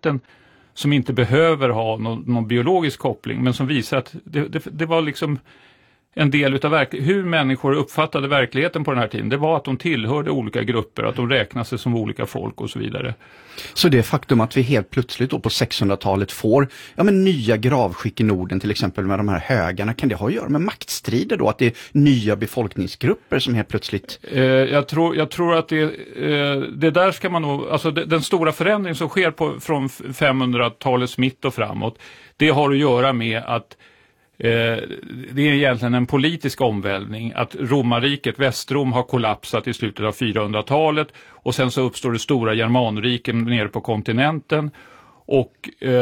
kontinenten som inte behöver ha någon biologisk koppling, men som visar att det var liksom en del utav hur människor uppfattade verkligheten på den här tiden. Det var att de tillhörde olika grupper, att de räknade sig som olika folk och så vidare. Så det faktum att vi helt plötsligt då på 600-talet får nya gravskick i Norden, till exempel med de här högarna, kan det ha att göra med maktstrider då? Att det är nya befolkningsgrupper som helt plötsligt... Jag tror att det där ska man nog... Alltså den stora förändring som sker från 500-talets mitt och framåt, det har att göra med att det är egentligen en politisk omvälvning, att romarriket, Västrom, har kollapsat i slutet av 400-talet och sen så uppstår det stora germanriken nere på kontinenten och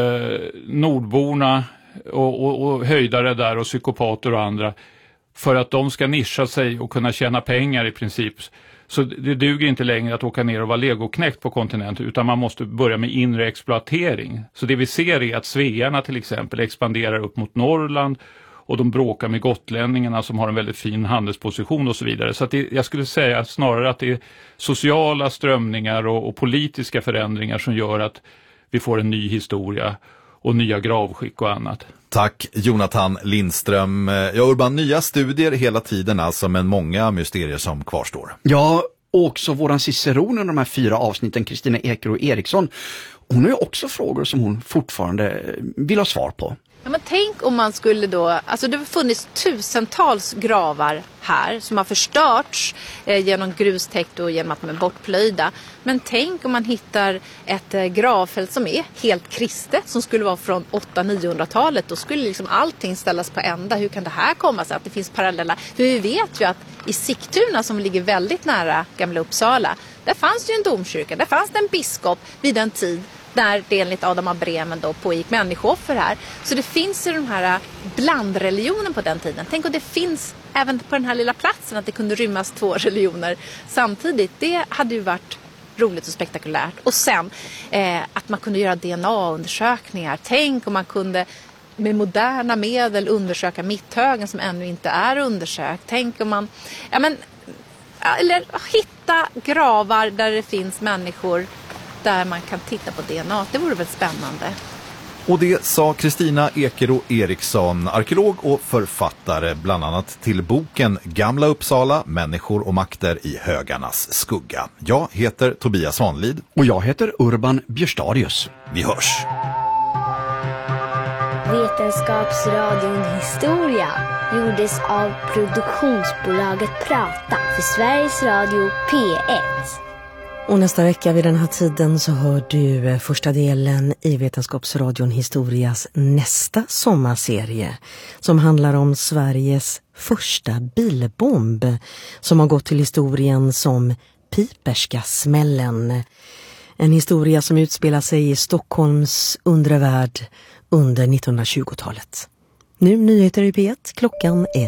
nordborna och höjdare där och psykopater och andra, för att de ska nischa sig och kunna tjäna pengar i princip. Så det duger inte längre att åka ner och vara legoknäckt på kontinenten, utan man måste börja med inre exploatering. Så det vi ser är att svearna till exempel expanderar upp mot Norrland och de bråkar med gotlänningarna som har en väldigt fin handelsposition och så vidare. Så att jag skulle säga snarare att det är sociala strömningar och politiska förändringar som gör att vi får en ny historia och nya gravskick och annat. Tack Jonathan Lindström. Urban, nya studier hela tiden alltså, men många mysterier som kvarstår. Ja, och också våran ciceron under de här 4 avsnitten, Kristina Ekero Eriksson. Hon har ju också frågor som hon fortfarande vill ha svar på. Ja, men tänk om man skulle då, alltså det har funnits tusentals gravar här som har förstörts genom grustäkt och genom att de är bortplöjda. Men tänk om man hittar ett gravfält som är helt kristet, som skulle vara från 800-900-talet. Då skulle liksom allting ställas på ända. Hur kan det här komma sig att det finns paralleller? För vi vet ju att i Sigtuna, som ligger väldigt nära Gamla Uppsala, där fanns ju en domkyrka, där fanns det en biskop vid den tid där det enligt Adam av Bremen då pågick människooffer här. Så det finns ju den här blandreligionen på den tiden. Tänk om det finns även på den här lilla platsen att det kunde rymmas 2 religioner samtidigt. Det hade ju varit roligt och spektakulärt. Och sen att man kunde göra DNA-undersökningar. Tänk om man kunde med moderna medel undersöka Mitthögen som ännu inte är undersökt. Tänk om man eller hitta gravar där det finns människor där man kan titta på DNA. Det vore väl spännande. Och det sa Kristina Ekero Eriksson, arkeolog och författare, bland annat till boken Gamla Uppsala, människor och makter i högarnas skugga. Jag heter Tobias Svanlid. Och jag heter Urban Björstadius. Vi hörs. Vetenskapsradion Historia gjordes av produktionsbolaget Prata för Sveriges Radio P1. Och nästa vecka vid den här tiden så hör du första delen i Vetenskapsradion Historias nästa sommarserie som handlar om Sveriges första bilbomb som har gått till historien som Piperska smällen. En historia som utspelar sig i Stockholms undre värld under 1920-talet. Nu nyheter i P1, klockan är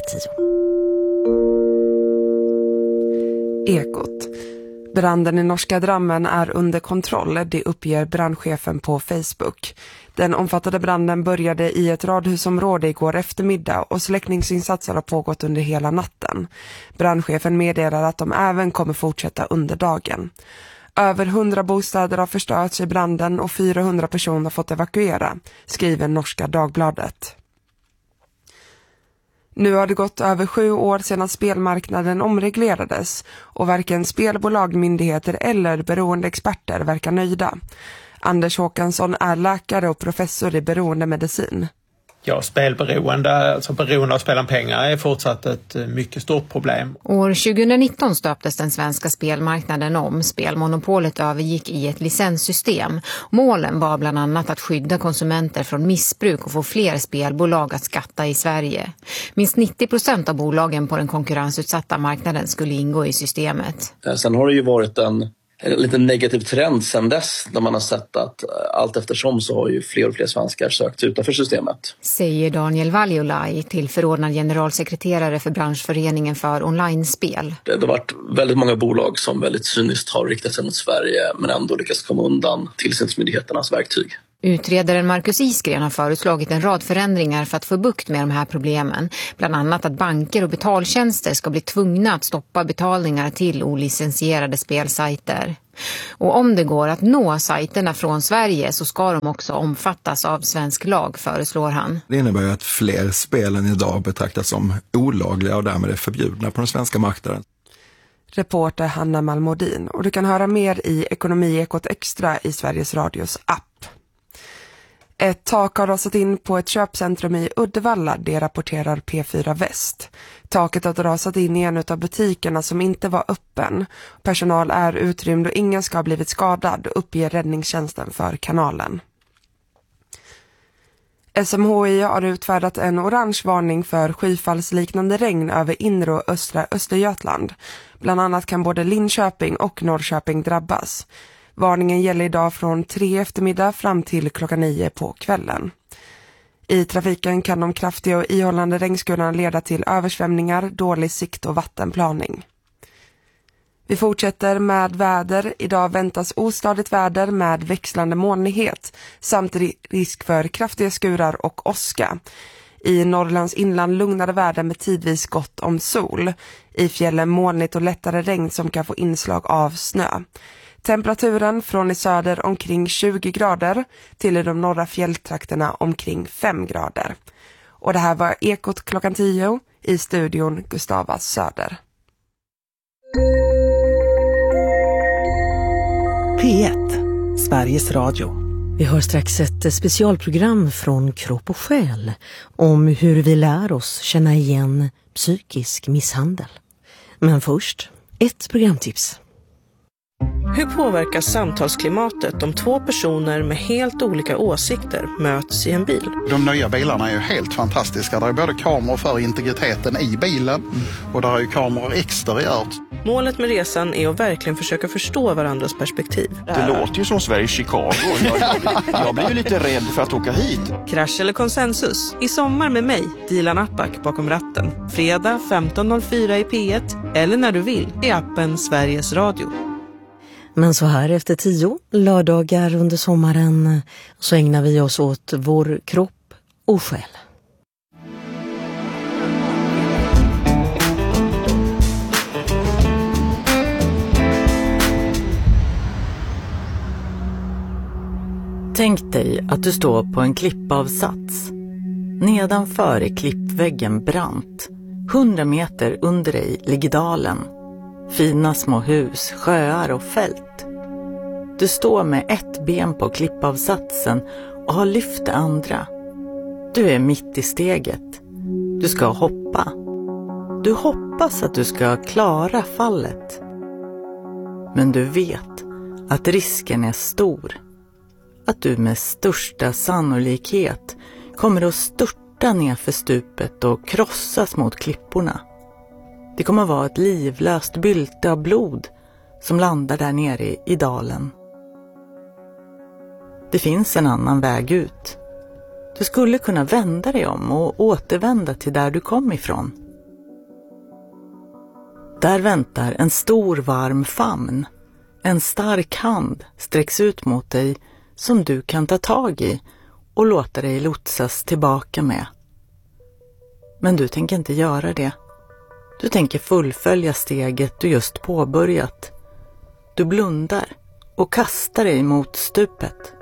10. Ekot. Branden i norska Drammen är under kontroll, det uppger brandchefen på Facebook. Den omfattade branden började i ett radhusområde igår eftermiddag och släckningsinsatser har pågått under hela natten. Brandchefen meddelar att de även kommer fortsätta under dagen. Över 100 bostäder har förstörts i branden och 400 personer har fått evakuera, skriver Norska Dagbladet. Nu har det gått över 7 år sedan spelmarknaden omreglerades och varken spelbolag, myndigheter eller beroende experter verkar nöjda. Anders Håkansson är läkare och professor i beroendemedicin. Ja, spelberoende, alltså beroende av spel om pengar är fortsatt ett mycket stort problem. År 2019 stöptes den svenska spelmarknaden om. Spelmonopolet övergick i ett licenssystem. Målen var bland annat att skydda konsumenter från missbruk och få fler spelbolag att skatta i Sverige. Minst 90% av bolagen på den konkurrensutsatta marknaden skulle ingå i systemet. Sen har det ju varit en lite negativ trend sedan dess, där man har sett att allt eftersom så har ju fler och fler svenskar sökt utanför systemet. Säger Daniel Valjolaj, tillförordnad generalsekreterare för branschföreningen för online-spel. Det har varit väldigt många bolag som väldigt cyniskt har riktat sig mot Sverige men ändå lyckats komma undan tillsynsmyndigheternas verktyg. Utredaren Marcus Isgren har föreslagit en rad förändringar för att få bukt med de här problemen. Bland annat att banker och betaltjänster ska bli tvungna att stoppa betalningar till olicensierade spelsajter. Och om det går att nå sajterna från Sverige så ska de också omfattas av svensk lag, föreslår han. Det innebär ju att fler spel än idag betraktas som olagliga och därmed är förbjudna på den svenska marknaden. Reporter Hanna Malmodin, och du kan höra mer i Ekonomiekot Extra i Sveriges Radios app. Ett tak har rasat in på ett köpcentrum i Uddevalla, det rapporterar P4 Väst. Taket har rasat in i en av butikerna som inte var öppen. Personal är utrymd och ingen ska ha blivit skadad, uppger räddningstjänsten för kanalen. SMHI har utfärdat en orange varning för skyfallsliknande regn över inre och östra Östergötland. Bland annat kan både Linköping och Norrköping drabbas. Varningen gäller idag från 3 eftermiddag fram till klockan 9 på kvällen. I trafiken kan de kraftiga och ihållande regnskurarna leda till översvämningar, dålig sikt och vattenplaning. Vi fortsätter med väder. Idag väntas ostadigt väder med växlande molnighet samt risk för kraftiga skurar och åska. I Norrlands inland lugnade väder med tidvis gott om sol. I fjällen molnigt och lättare regn som kan få inslag av snö. Temperaturen från i söder omkring 20 grader till i de norra fjälltrakterna omkring 5 grader. Och det här var Ekot klockan 10 i studion Gustava Söder. P1, Sveriges Radio. Vi har strax ett specialprogram från Kropp och själ om hur vi lär oss känna igen psykisk misshandel. Men först, ett programtips. Hur påverkas samtalsklimatet om två personer med helt olika åsikter möts i en bil? De nya bilarna är ju helt fantastiska. Det är både kameror för integriteten i bilen och där är ju kameror exteriört. Målet med resan är att verkligen försöka förstå varandras perspektiv. Det låter ju som Sveriges Chicago. Jag blir ju lite rädd för att åka hit. Krasch eller konsensus? I sommar med mig, Dilan Apak bakom ratten. Fredag 15.04 i P1 eller när du vill i appen Sveriges Radio. Men så här efter 10 lördagar under sommaren så ägnar vi oss åt vår kropp och själ. Tänk dig att du står på en klippavsats. Nedanför är klippväggen brant. 100 meter under dig ligger dalen. Fina små hus, sjöar och fält. Du står med ett ben på klippavsatsen och har lyft det andra. Du är mitt i steget. Du ska hoppa. Du hoppas att du ska klara fallet. Men du vet att risken är stor. Att du med största sannolikhet kommer att störta ner för stupet och krossas mot klipporna. Det kommer vara ett livlöst bylte av blod som landar där nere i dalen. Det finns en annan väg ut. Du skulle kunna vända dig om och återvända till där du kom ifrån. Där väntar en stor varm famn. En stark hand sträcks ut mot dig som du kan ta tag i och låta dig lotsas tillbaka med. Men du tänker inte göra det. Du tänker fullfölja steget du just påbörjat. Du blundar och kastar dig mot stupet.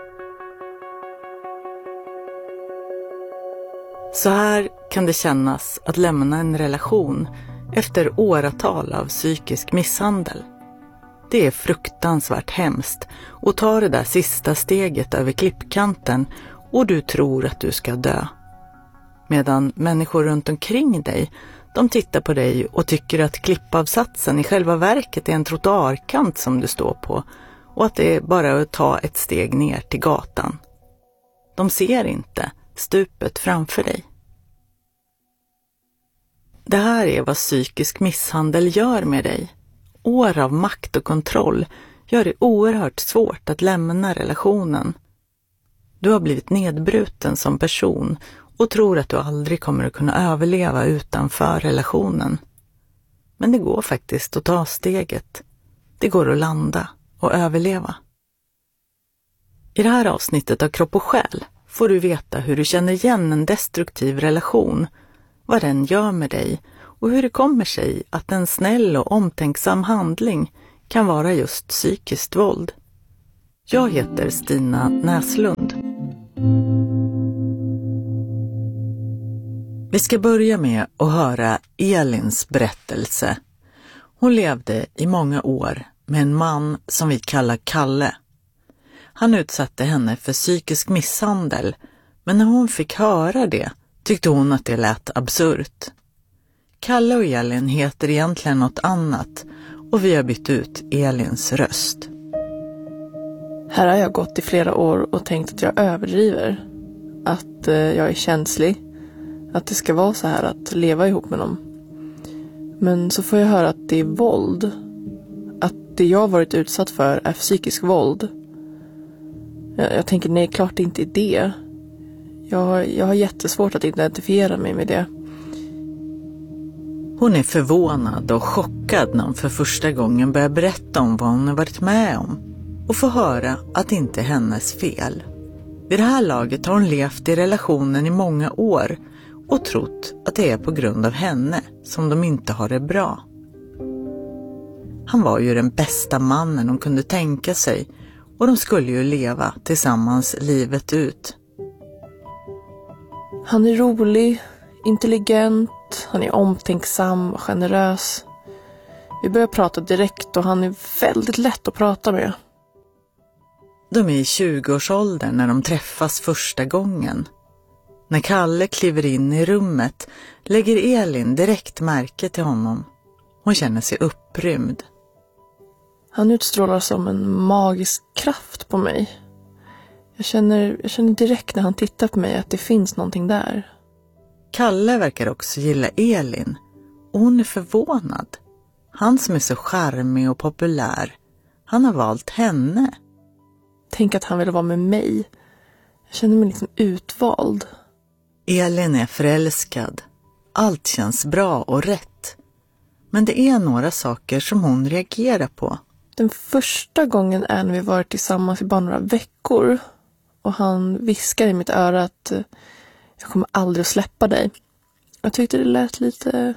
Så här kan det kännas att lämna en relation efter åratal av psykisk misshandel. Det är fruktansvärt hemskt att ta det där sista steget över klippkanten och du tror att du ska dö. Medan människor runt omkring dig, de tittar på dig och tycker att klippavsatsen i själva verket är en trottoarkant som du står på och att det är bara att ta ett steg ner till gatan. De ser inte stupet framför dig. Det här är vad psykisk misshandel gör med dig. År av makt och kontroll gör det oerhört svårt att lämna relationen. Du har blivit nedbruten som person och tror att du aldrig kommer att kunna överleva utanför relationen. Men det går faktiskt att ta steget. Det går att landa och överleva. I det här avsnittet av Kropp och själ får du veta hur du känner igen en destruktiv relation, vad den gör med dig och hur det kommer sig att en snäll och omtänksam handling kan vara just psykiskt våld. Jag heter Stina Näslund. Vi ska börja med att höra Elins berättelse. Hon levde i många år med en man som vi kallar Kalle. Han utsatte henne för psykisk misshandel, men när hon fick höra det tyckte hon att det lät absurt. Kalle och Elin heter egentligen något annat och vi har bytt ut Elins röst. Här har jag gått i flera år och tänkt att jag överdriver. Att jag är känslig. Att det ska vara så här att leva ihop med någon. Men så får jag höra att det är våld. Att det jag varit utsatt för är psykisk våld. Jag tänker nej, klart det inte är det. Jag har jättesvårt att identifiera mig med det. Hon är förvånad och chockad när hon för första gången börjar berätta om vad hon har varit med om. Och får höra att det inte är hennes fel. Vid det här laget har hon levt i relationen i många år och trott att det är på grund av henne som de inte har det bra. Han var ju den bästa mannen hon kunde tänka sig och de skulle ju leva tillsammans livet ut. Han är rolig, intelligent, han är omtänksam och generös. Vi börjar prata direkt och han är väldigt lätt att prata med. De är i 20-årsåldern när de träffas första gången. När Kalle kliver in i rummet lägger Elin direkt märke till honom. Hon känner sig upprymd. Han utstrålar som en magisk kraft på mig. Jag känner direkt när han tittar på mig att det finns någonting där. Kalle verkar också gilla Elin och hon är förvånad. Han som är så charmig och populär, han har valt henne. Tänk att han vill vara med mig. Jag känner mig liksom utvald. Elin är förälskad. Allt känns bra och rätt. Men det är några saker som hon reagerar på. Den första gången är när vi varit tillsammans i bara några veckor. Och han viskar i mitt öra att jag kommer aldrig att släppa dig. Jag tyckte det lät lite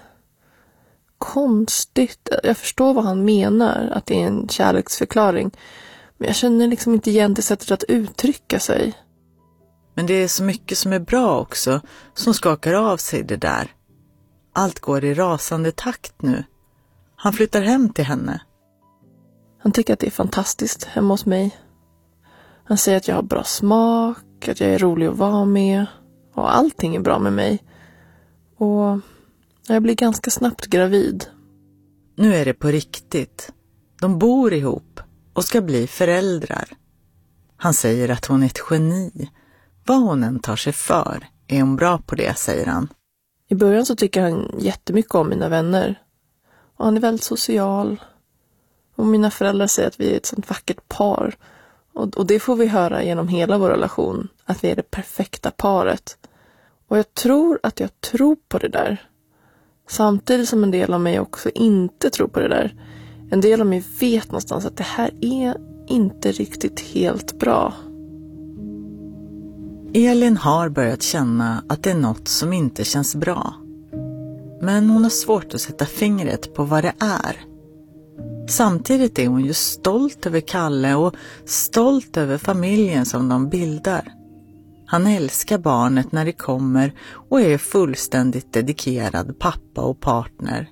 konstigt. Jag förstår vad han menar, att det är en kärleksförklaring. Men jag känner liksom inte igen det sättet att uttrycka sig. Men det är så mycket som är bra också, som skakar av sig det där. Allt går i rasande takt nu. Han flyttar hem till henne. Han tycker att det är fantastiskt hemma hos mig. Han säger att jag har bra smak, att jag är rolig att vara med. Och allting är bra med mig. Och jag blir ganska snabbt gravid. Nu är det på riktigt. De bor ihop och ska bli föräldrar. Han säger att hon är ett geni. Vad hon än tar sig för är hon bra på det, säger han. I början så tycker han jättemycket om mina vänner. Och han är väldigt social. Och mina föräldrar säger att vi är ett sånt vackert par. Och det får vi höra genom hela vår relation. Att vi är det perfekta paret. Och jag tror att jag tror på det där. Samtidigt som en del av mig också inte tror på det där. En del av mig vet någonstans att det här är inte riktigt helt bra. Elin har börjat känna att det är något som inte känns bra. Men hon har svårt att sätta fingret på vad det är. Samtidigt är hon ju stolt över Kalle och stolt över familjen som de bildar. Han älskar barnet när det kommer och är fullständigt dedikerad pappa och partner.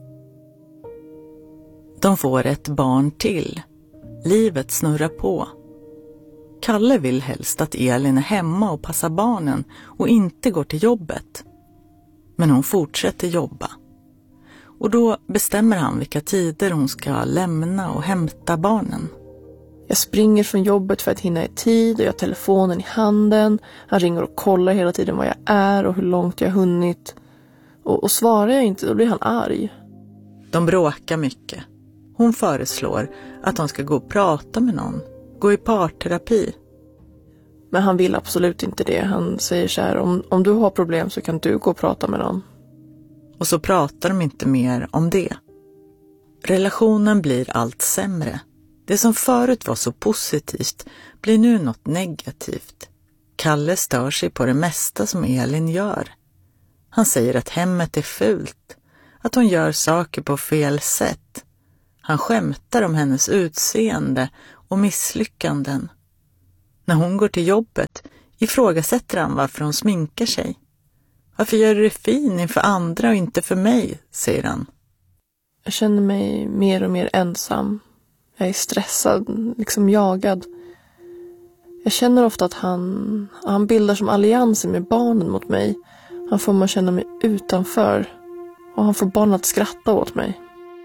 De får ett barn till. Livet snurrar på. Kalle vill helst att Elin är hemma och passar barnen och inte går till jobbet. Men hon fortsätter jobba. Och då bestämmer han vilka tider hon ska lämna och hämta barnen. Jag springer från jobbet för att hinna i tid och jag har telefonen i handen. Han ringer och kollar hela tiden var jag är och hur långt jag har hunnit. Och svarar jag inte, då blir han arg. De bråkar mycket. Hon föreslår att de ska gå och prata med någon. Gå i parterapi. Men han vill absolut inte det. Han säger så här, om du har problem så kan du gå och prata med någon. Och så pratar de inte mer om det. Relationen blir allt sämre. Det som förut var så positivt blir nu något negativt. Kalle stör sig på det mesta som Elin gör. Han säger att hemmet är fult. Att hon gör saker på fel sätt. Han skämtar om hennes utseende och misslyckanden. När hon går till jobbet ifrågasätter han varför hon sminkar sig. Varför gör du det fin inför andra och inte för mig, säger han. Jag känner mig mer och mer ensam. Jag är stressad, liksom jagad. Jag känner ofta att han bildar som allianser med barnen mot mig. Han får mig att känna mig utanför. Och han får barnen att skratta åt mig.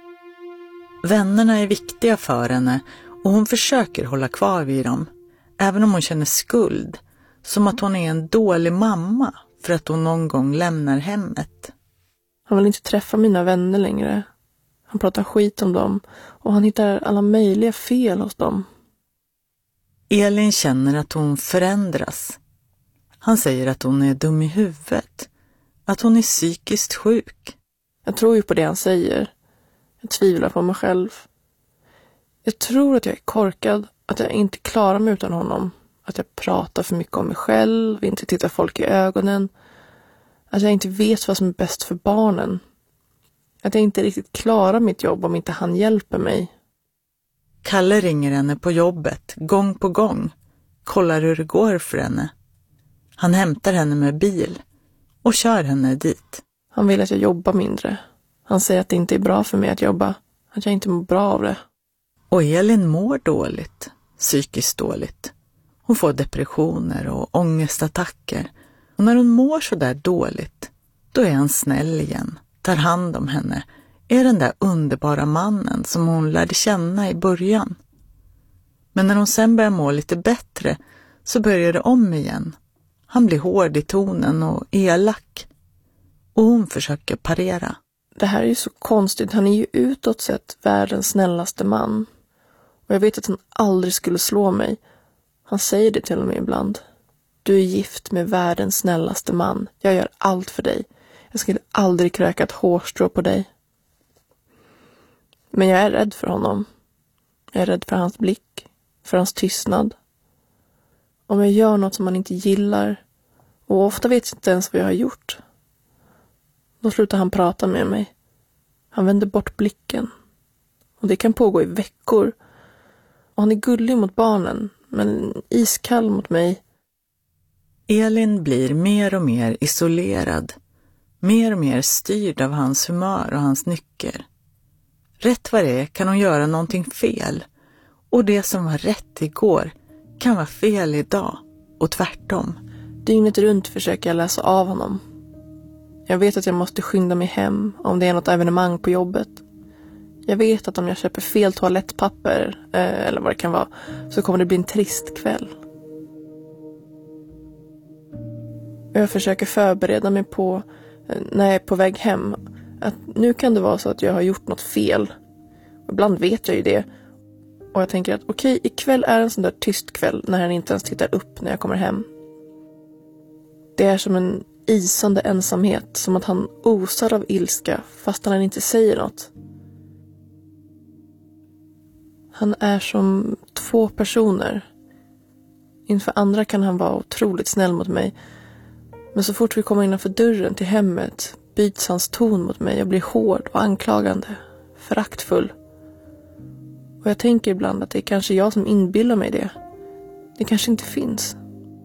Vännerna är viktiga för henne och hon försöker hålla kvar vid dem. Även om hon känner skuld. Som att hon är en dålig mamma för att hon någon gång lämnar hemmet. Han vill inte träffa mina vänner längre. Han pratar skit om dem och han hittar alla möjliga fel hos dem. Elin känner att hon förändras. Han säger att hon är dum i huvudet. Att hon är psykiskt sjuk. Jag tror ju på det han säger. Jag tvivlar på mig själv. Jag tror att jag är korkad. Att jag inte klarar mig utan honom. Att jag pratar för mycket om mig själv. Inte tittar folk i ögonen. Att jag inte vet vad som är bäst för barnen. Att jag inte riktigt klarar mitt jobb om inte han hjälper mig. Kalle ringer henne på jobbet, gång på gång. Kollar hur det går för henne. Han hämtar henne med bil och kör henne dit. Han vill att jag jobbar mindre. Han säger att det inte är bra för mig att jobba. Att jag inte mår bra av det. Och Elin mår dåligt, psykiskt dåligt. Hon får depressioner och ångestattacker. Och när hon mår så där dåligt, då är han snäll igen. Tar hand om henne. Är den där underbara mannen som hon lärde känna i början. Men när hon sen börjar må lite bättre så börjar det om igen. Han blir hård i tonen och elak. Och hon försöker parera. Det här är ju så konstigt. Han är ju utåt sett världens snällaste man. Och jag vet att han aldrig skulle slå mig. Han säger det till och med ibland. Du är gift med världens snällaste man. Jag gör allt för dig. Jag skulle aldrig kröka ett hårstrå på dig. Men jag är rädd för honom. Jag är rädd för hans blick. För hans tystnad. Om jag gör något som han inte gillar. Och ofta vet jag inte ens vad jag har gjort. Då slutar han prata med mig. Han vänder bort blicken. Och det kan pågå i veckor. Och han är gullig mot barnen. Men iskall mot mig. Elin blir mer och mer isolerad. Mer och mer styrd av hans humör och hans nycker. Rätt vad det är kan hon göra någonting fel. Och det som var rätt igår kan vara fel idag. Och tvärtom. Dygnet runt försöker jag läsa av honom. Jag vet att jag måste skynda mig hem om det är något evenemang på jobbet. Jag vet att om jag köper fel toalettpapper eller vad det kan vara så kommer det bli en trist kväll. Jag försöker förbereda mig på när jag är på väg hem att nu kan det vara så att jag har gjort något fel. Ibland vet jag ju det. Och jag tänker att okej, ikväll är en sån där tyst kväll när han inte ens tittar upp när jag kommer hem. Det är som en isande ensamhet, som att han osar av ilska fast han inte säger något. Han är som två personer. Inför andra kan han vara otroligt snäll mot mig. Men så fort vi kommer innanför dörren till hemmet byts hans ton mot mig och blir hård och anklagande, föraktfull. Och jag tänker ibland att det är kanske jag som inbillar mig det. Det kanske inte finns.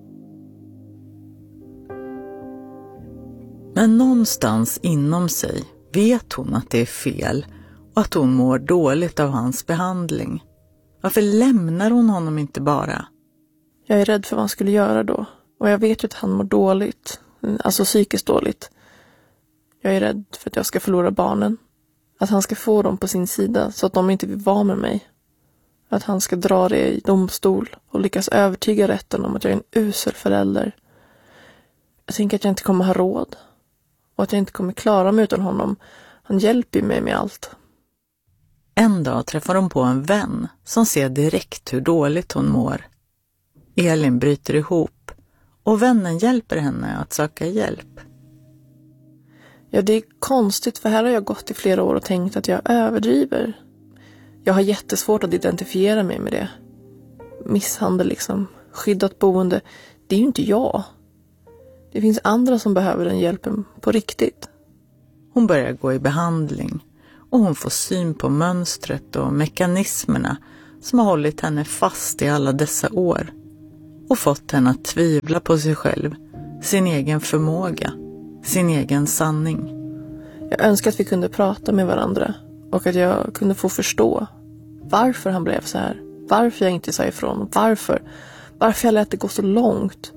Men någonstans inom sig vet hon att det är fel och att hon mår dåligt av hans behandling. Varför lämnar hon honom inte bara? Jag är rädd för vad han skulle göra då. Och jag vet ju att han mår dåligt. Alltså psykiskt dåligt. Jag är rädd för att jag ska förlora barnen. Att han ska få dem på sin sida så att de inte vill vara med mig. Att han ska dra det i domstol och lyckas övertyga rätten om att jag är en usel förälder. Jag tänker att jag inte kommer ha råd. Och att jag inte kommer klara mig utan honom. Han hjälper mig med allt. En dag träffar de på en vän som ser direkt hur dåligt hon mår. Elin bryter ihop och vännen hjälper henne att söka hjälp. Ja, det är konstigt för här har jag gått i flera år och tänkt att jag överdriver. Jag har jättesvårt att identifiera mig med det. Misshandel liksom, skyddat boende, det är ju inte jag. Det finns andra som behöver den hjälpen på riktigt. Hon börjar gå i behandling och hon får syn på mönstret och mekanismerna som har hållit henne fast i alla dessa år och fått henne att tvivla på sig själv, sin egen förmåga, sin egen sanning. Jag önskar att vi kunde prata med varandra och att jag kunde få förstå varför han blev så här. Varför jag inte sa ifrån. Varför jag lät det gå så långt.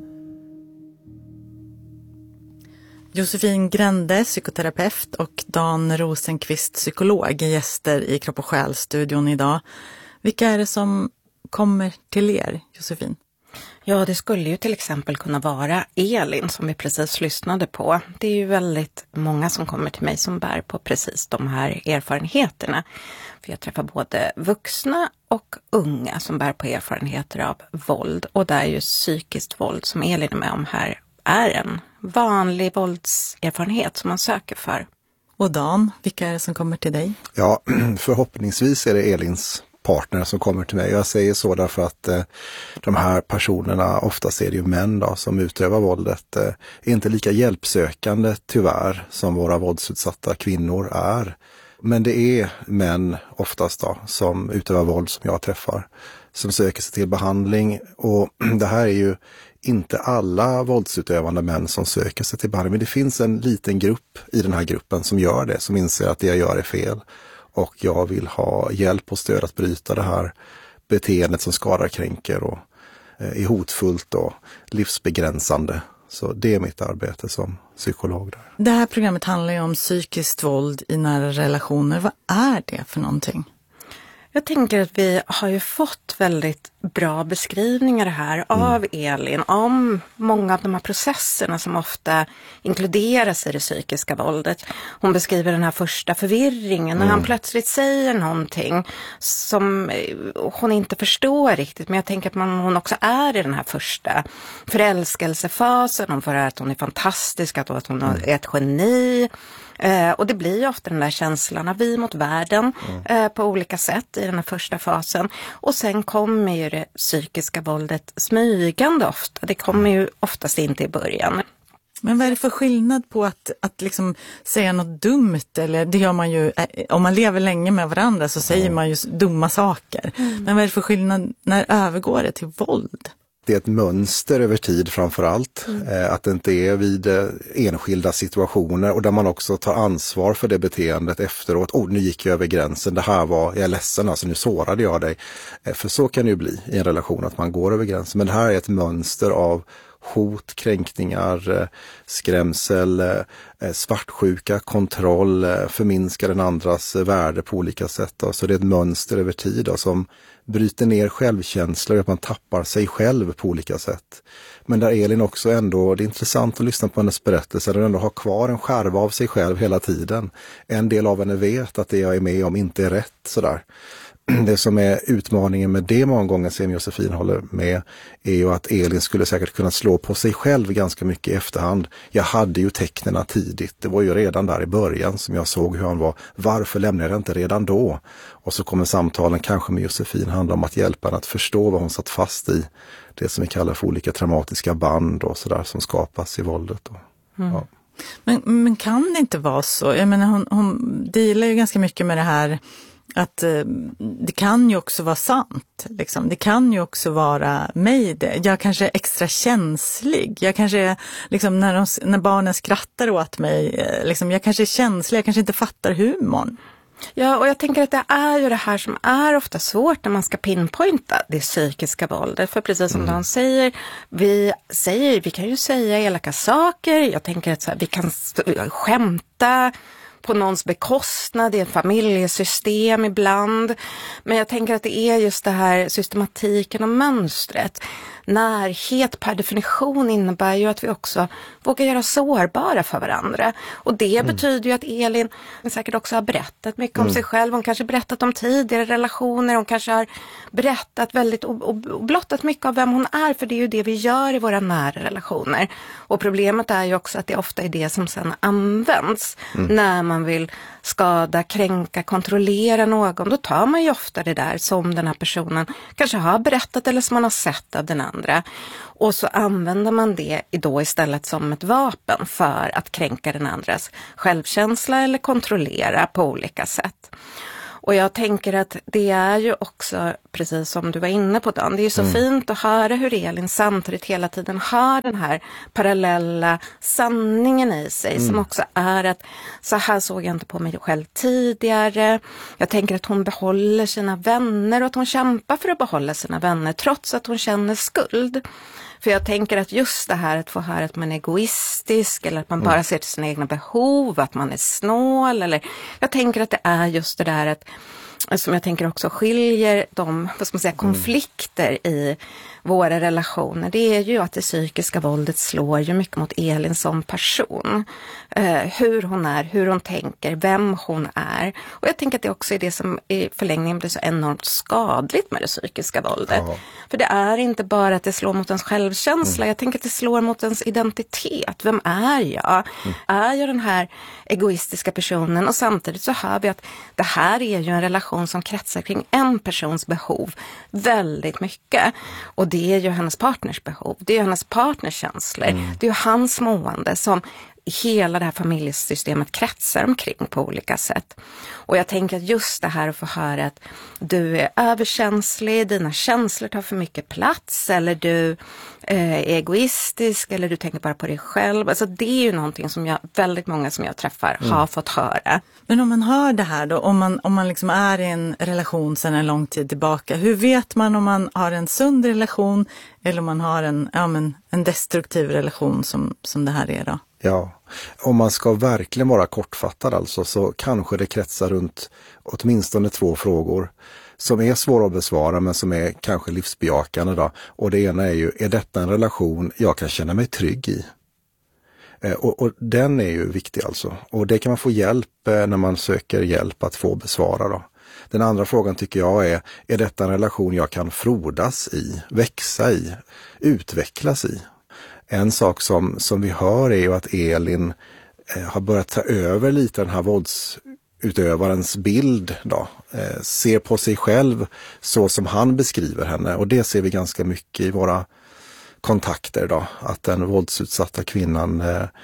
Josefin Grände, psykoterapeut, och Dan Rosenqvist, psykolog, är gäster i Kropp och själ-studion idag. Vilka är det som kommer till er, Josefin? Ja, det skulle ju till exempel kunna vara Elin som vi precis lyssnade på. Det är ju väldigt många som kommer till mig som bär på precis de här erfarenheterna. För jag träffar både vuxna och unga som bär på erfarenheter av våld. Och där är ju psykiskt våld som Elin är med om här är en vanlig våldserfarenhet som man söker för. Och Dan, vilka är det som kommer till dig? Ja, förhoppningsvis är det Elins partner som kommer till mig. Jag säger så därför att de här personerna, oftast är det ju män då, som utövar våldet, är inte lika hjälpsökande tyvärr som våra våldsutsatta kvinnor är. Men det är män oftast då som utövar våld som jag träffar, som söker sig till behandling, och det här är ju inte alla våldsutövande män som söker sig till behandling, men det finns en liten grupp i den här gruppen som gör det, som inser att det jag gör är fel. Och jag vill ha hjälp och stöd att bryta det här beteendet som skadar, kränker och är hotfullt och livsbegränsande. Så det är mitt arbete som psykolog där. Det här programmet handlar ju om psykiskt våld i nära relationer. Vad är det för någonting? Jag tänker att vi har ju fått väldigt bra beskrivningar här av Elin om många av de här processerna som ofta inkluderas i det psykiska våldet. Hon beskriver den här första förvirringen när han plötsligt säger någonting som hon inte förstår riktigt. Men jag tänker att hon också är i den här första förälskelsefasen. Hon får höra att hon är fantastisk, att hon är ett geni. Och det blir ju ofta den där känslan av vi mot världen på olika sätt i den här första fasen. Och sen kommer ju det psykiska våldet smygande ofta. Det kommer ju oftast inte i början. Men vad är det för skillnad på att liksom säga något dumt? Eller det gör man ju, om man lever länge med varandra så säger man ju dumma saker. Men vad är det för skillnad när övergår det till våld? Det är ett mönster över tid framför allt. Att det inte är vid enskilda situationer, och där man också tar ansvar för det beteendet efteråt. Nu gick jag över gränsen, det här var, jag är ledsen, alltså nu sårade jag dig. För så kan det ju bli i en relation, att man går över gränsen. Men det här är ett mönster av hot, kränkningar, skrämsel, svartsjuka, kontroll, förminska den andras värde på olika sätt. Så det är ett mönster över tid som bryter ner självkänsla och att man tappar sig själv på olika sätt. Men där Elin också ändå, det är intressant att lyssna på hennes berättelse, där hon ändå har kvar en skärva av sig själv hela tiden. En del av henne vet att det jag är med om inte är rätt sådär. Det som är utmaningen med det många gånger, som Josefin håller med, är ju att Elin skulle säkert kunna slå på sig själv ganska mycket i efterhand. Jag hade ju tecknena tidigt. Det var ju redan där i början som jag såg hur han var. Varför lämnade jag inte redan då? Och så kommer samtalen kanske med Josefin handla om att hjälpa henne att förstå vad hon satt fast i. Det som vi kallar för olika traumatiska band och sådär som skapas i våldet. Ja. Men kan det inte vara så? Jag menar, hon dealar ju ganska mycket med det här att det kan ju också vara sant. Liksom. Det kan ju också vara mig det. Jag kanske är extra känslig. Jag kanske är, liksom, när barnen skrattar åt mig, liksom, jag kanske är känslig. Jag kanske inte fattar humorn. Ja, och jag tänker att det är ju det här som är ofta svårt när man ska pinpointa det psykiska våldet. För precis som Dan säger, vi kan ju säga elaka saker. Jag tänker att så här, vi kan skämta på någons bekostnad i ett familjesystem ibland. Men jag tänker att det är just det här systematiken och mönstret. Närhet per definition innebär ju att vi också vågar göra sårbara för varandra. Och det betyder ju att Elin säkert också har berättat mycket om sig själv. Hon kanske berättat om tidigare relationer. Hon kanske har berättat väldigt och blottat mycket av vem hon är. För det är ju det vi gör i våra nära relationer. Och problemet är ju också att det ofta är det som sedan används när man vill skada, kränka, kontrollera någon. Då tar man ju ofta det där som den här personen kanske har berättat eller som man har sett av den andra. andra. Och så använder man det då istället som ett vapen för att kränka den andras självkänsla eller kontrollera på olika sätt. Och jag tänker att det är ju också, precis som du var inne på Dan, det är ju så fint att höra hur Elin samtidigt hela tiden har den här parallella sanningen i sig som också är att så här såg jag inte på mig själv tidigare. Jag tänker att hon behåller sina vänner och att hon kämpar för att behålla sina vänner trots att hon känner skuld. För jag tänker att just det här att få höra att man är egoistisk eller att man bara ser till sina egna behov, att man är snål eller jag tänker att det är just det där att som jag tänker också skiljer de, vad ska man säga, konflikter i våra relationer. Det är ju att det psykiska våldet slår ju mycket mot Elin som person. Hur hon är, hur hon tänker, vem hon är. Och jag tänker att det också är det som i förlängningen blir så enormt skadligt med det psykiska våldet. Ja. För det är inte bara att det slår mot ens självkänsla. Jag tänker att det slår mot ens identitet. Vem är jag? Är jag den här egoistiska personen? Och samtidigt så hör vi att det här är ju en relation som kretsar kring en persons behov väldigt mycket. Och det är ju hennes partners behov. Det är ju hennes partners känslor. Det är ju hans mående som hela det här familjesystemet kretsar omkring på olika sätt. Och jag tänker att just det här att få höra att du är överkänslig, dina känslor tar för mycket plats eller du är egoistisk eller du tänker bara på dig själv. Alltså det är ju någonting som väldigt många som jag träffar har fått höra. Men om man hör det här då, om man liksom är i en relation sedan en lång tid tillbaka, hur vet man om man har en sund relation eller om man har en destruktiv relation som det här är då? Ja, om man ska verkligen vara kortfattad alltså så kanske det kretsar runt åtminstone 2 frågor som är svåra att besvara men som är kanske livsbejakande då. Och det ena är ju, är detta en relation jag kan känna mig trygg i? Och den är ju viktig alltså. Och det kan man få hjälp när man söker hjälp att få besvara då. Den andra frågan tycker jag är detta en relation jag kan frodas i, växa i, utvecklas i? En sak som vi hör är ju att Elin har börjat ta över lite den här våldsutövarens bild då. Ser på sig själv så som han beskriver henne och det ser vi ganska mycket i våra kontakter då. Att den våldsutsatta kvinnan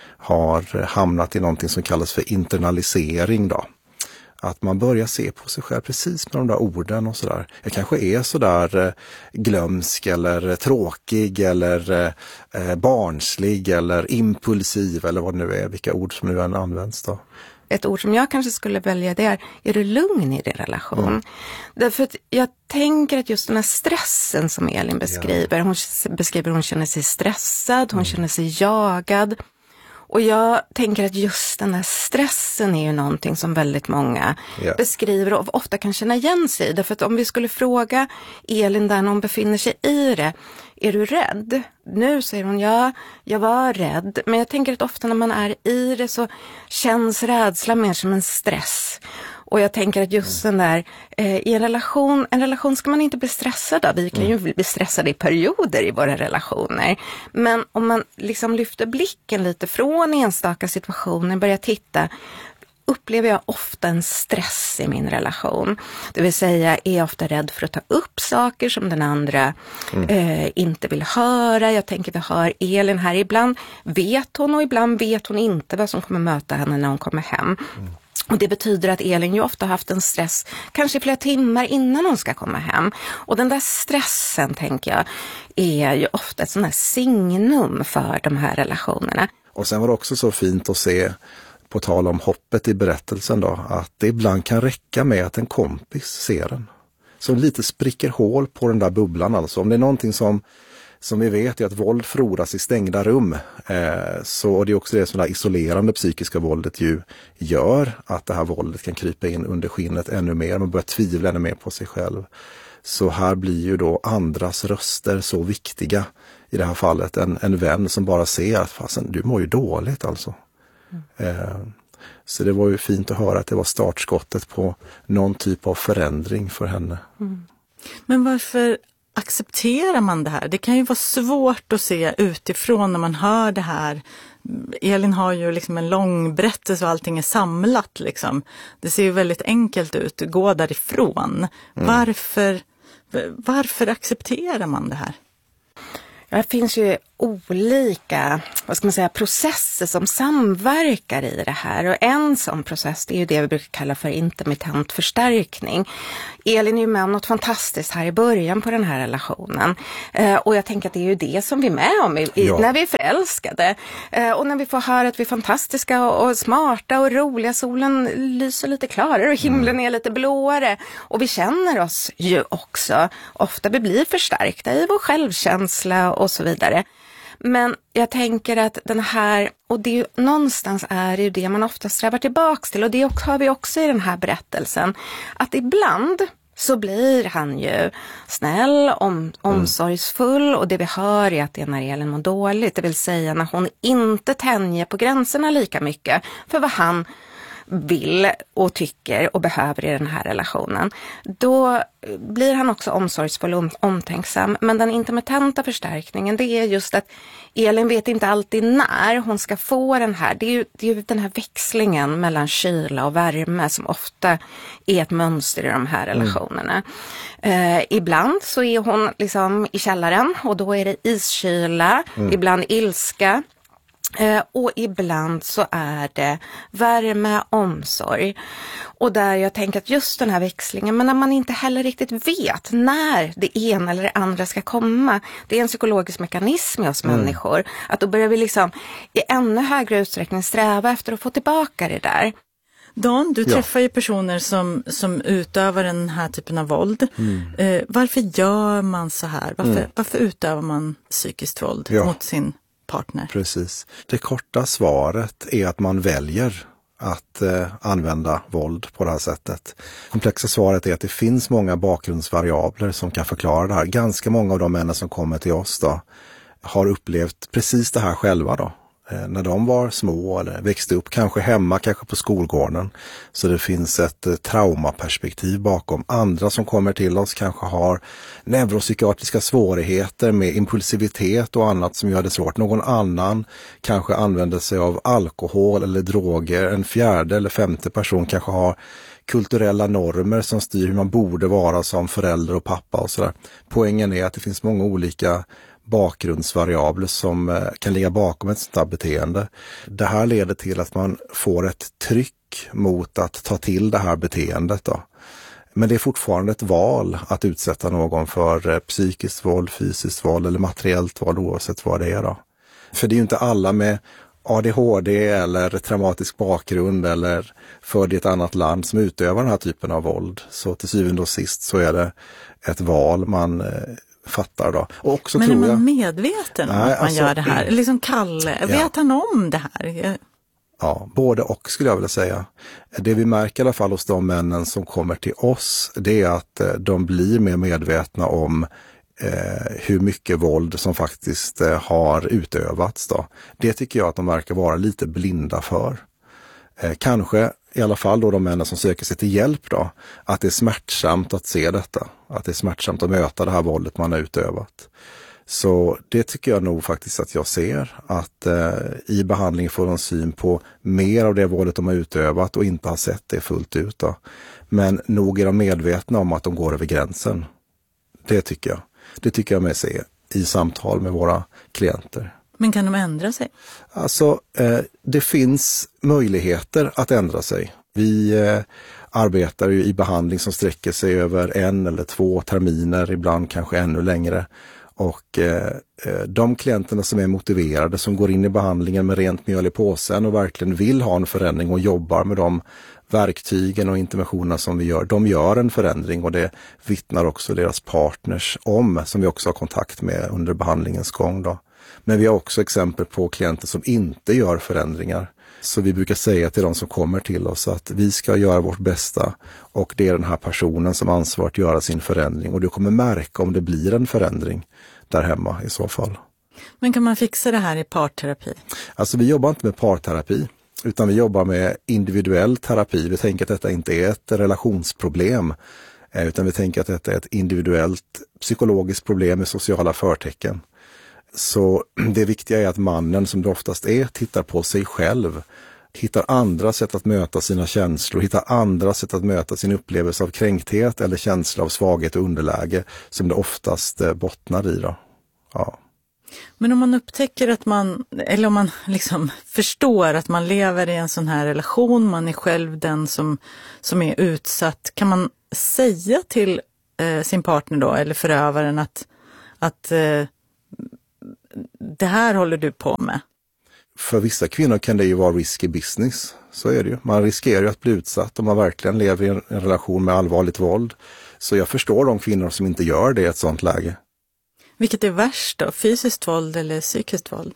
har hamnat i någonting som kallas för internalisering då. Att man börjar se på sig själv precis med de där orden och sådär. Jag kanske är sådär glömsk eller tråkig eller barnslig eller impulsiv eller vad det nu är. Vilka ord som nu än används då. Ett ord som jag kanske skulle välja det är du lugn i din relation? Därför att jag tänker att just den här stressen som Elin beskriver. Hon beskriver hon känner sig stressad, hon känner sig jagad. Och jag tänker att just den här stressen är ju någonting som väldigt många beskriver och ofta kan känna igen sig i. Därför att om vi skulle fråga Elin där när hon befinner sig i det, är du rädd? Nu säger hon ja, jag var rädd. Men jag tänker att ofta när man är i det så känns rädsla mer som en stress. Och jag tänker att just den där, i en relation ska man inte bli stressad av. Vi kan ju bli stressade i perioder i våra relationer. Men om man liksom lyfter blicken lite från enstaka situationer, börjar titta, upplever jag ofta en stress i min relation. Det vill säga, är jag ofta rädd för att ta upp saker som den andra inte vill höra. Jag tänker, vi hör Elin här. Ibland vet hon och ibland vet hon inte vad som kommer möta henne när hon kommer hem. Och det betyder att Elin ju ofta har haft en stress kanske flera timmar innan hon ska komma hem. Och den där stressen, tänker jag, är ju ofta ett sånt här signum för de här relationerna. Och sen var det också så fint att se, på tal om hoppet i berättelsen då, att det ibland kan räcka med att en kompis ser den. Som lite spricker hål på den där bubblan alltså. Om det är någonting som vi vet är att våld frodas i stängda rum. Så det är också det som det här isolerande psykiska våldet ju gör. Att det här våldet kan krypa in under skinnet ännu mer. Man börjar tvivla ännu mer på sig själv. Så här blir ju då andras röster så viktiga. I det här fallet en vän som bara ser att fasen, du mår ju dåligt alltså. Så det var ju fint att höra att det var startskottet på någon typ av förändring för henne. Men varför accepterar man det här? Det kan ju vara svårt att se utifrån när man hör det här. Elin har ju liksom en lång berättelse och allting är samlat liksom. Det ser ju väldigt enkelt ut, gå därifrån. Varför accepterar man det här? Det finns ju olika, processer som samverkar i det här. Och en sån process, det är ju det vi brukar kalla för intermittent förstärkning. Elin är ju med om något fantastiskt här i början på den här relationen. Och jag tänker att det är ju det som vi är med om när vi är förälskade. Och när vi får höra att vi är fantastiska och smarta och roliga. Solen lyser lite klarare och himlen är lite blåare. Och vi känner oss ju också, ofta vi blir förstärkta i vår självkänsla och så vidare. Men jag tänker att den här, och det är ju, någonstans är det ju det man ofta strävar tillbaks till, och det har vi också i den här berättelsen, att ibland så blir han ju snäll, omsorgsfull, och det vi hör är att det är när Elin mår dåligt, det vill säga när hon inte tänjer på gränserna lika mycket för vad han vill och tycker och behöver i den här relationen. Då blir han också omsorgsfull och omtänksam. Men den intermittenta förstärkningen, det är just att Elin vet inte alltid när hon ska få den här. Det är ju den här växlingen mellan kyla och värme som ofta är ett mönster i de här relationerna. Ibland så är hon liksom i källaren och då är det iskyla, ibland ilska. Och ibland så är det värme, omsorg. Och där jag tänker att just den här växlingen, men när man inte heller riktigt vet när det ena eller det andra ska komma. Det är en psykologisk mekanism i oss människor. Att då börjar vi liksom i ännu högre utsträckning sträva efter att få tillbaka det där. Dan, du träffar ju personer som utövar den här typen av våld. Varför gör man så här? Varför utövar man psykiskt våld mot sin partner? Precis. Det korta svaret är att man väljer att använda våld på det här sättet. Komplexa svaret är att det finns många bakgrundsvariabler som kan förklara det här. Ganska många av de männen som kommer till oss då har upplevt precis det här själva då. När de var små eller växte upp, kanske hemma, kanske på skolgården. Så det finns ett traumaperspektiv bakom. Andra som kommer till oss kanske har neuropsykiatriska svårigheter med impulsivitet och annat som gör det svårt. Någon annan kanske använder sig av alkohol eller droger. En fjärde eller femte person kanske har kulturella normer som styr hur man borde vara som förälder och pappa och sådär. Poängen är att det finns många olika bakgrundsvariabler som kan ligga bakom ett sånt här beteende. Det här leder till att man får ett tryck mot att ta till det här beteendet då. Men det är fortfarande ett val att utsätta någon för psykiskt våld, fysiskt våld eller materiellt våld oavsett vad det är då. För det är ju inte alla med ADHD eller traumatisk bakgrund eller född i ett annat land som utövar den här typen av våld. Så till syvende och sist så är det ett val man fattar då. Och också men tror är man medveten om att man gör det här? Liksom Kalle, vet han om det här? Ja, både och skulle jag vilja säga. Det vi märker i alla fall hos de männen som kommer till oss, det är att de blir mer medvetna om hur mycket våld som faktiskt har utövats då. Det tycker jag att de verkar vara lite blinda för. Kanske i alla fall då de männen som söker sig till hjälp då, att det är smärtsamt att se detta. Att det är smärtsamt att möta det här våldet man har utövat. Så det tycker jag nog faktiskt att jag ser. Att i behandling får de syn på mer av det våldet de har utövat och inte har sett det fullt ut då. Men nog är de medvetna om att de går över gränsen. Det tycker jag. Det tycker jag med sig i samtal med våra klienter. Men kan de ändra sig? Alltså, det finns möjligheter att ändra sig. Vi arbetar ju i behandling som sträcker sig över 1 eller 2 terminer, ibland kanske ännu längre. Och de klienterna som är motiverade, som går in i behandlingen med rent mjöl i påsen och verkligen vill ha en förändring och jobbar med de verktygen och interventionerna som vi gör, de gör en förändring och det vittnar också deras partners om, som vi också har kontakt med under behandlingens gång då. Men vi har också exempel på klienter som inte gör förändringar. Så vi brukar säga till de som kommer till oss att vi ska göra vårt bästa och det är den här personen som ansvarar att göra sin förändring. Och du kommer märka om det blir en förändring där hemma i så fall. Men kan man fixa det här i parterapi? Alltså vi jobbar inte med parterapi utan vi jobbar med individuell terapi. Vi tänker att detta inte är ett relationsproblem utan vi tänker att detta är ett individuellt psykologiskt problem med sociala förtecken. Så det viktiga är att mannen, som det oftast är, tittar på sig själv. Hittar andra sätt att möta sina känslor. Hittar andra sätt att möta sin upplevelse av kränkthet eller känsla av svaghet och underläge som det oftast bottnar i då. Ja. Men om man upptäcker att man, eller om man liksom förstår att man lever i en sån här relation, man är själv den som är utsatt, kan man säga till sin partner då, eller förövaren att det här håller du på med? För vissa kvinnor kan det ju vara risky business, så är det ju. Man riskerar ju att bli utsatt om man verkligen lever i en relation med allvarligt våld. Så jag förstår de kvinnor som inte gör det i ett sånt läge. Vilket är värst då? Fysiskt våld eller psykiskt våld?